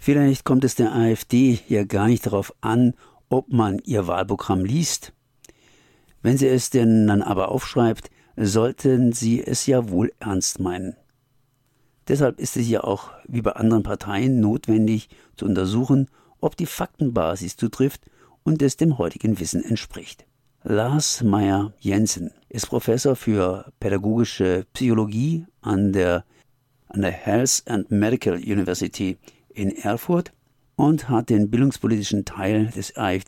Vielleicht kommt es der AfD ja gar nicht darauf an, ob man ihr Wahlprogramm liest. Wenn sie es denn dann aber aufschreibt, sollten sie es ja wohl ernst meinen. Deshalb ist es ja auch wie bei anderen Parteien notwendig zu untersuchen, ob die Faktenbasis zutrifft und es dem heutigen Wissen entspricht. Lars Meyer-Jensen ist Professor für pädagogische Psychologie an der Health and Medical University in Erfurt und hat den bildungspolitischen Teil des AfD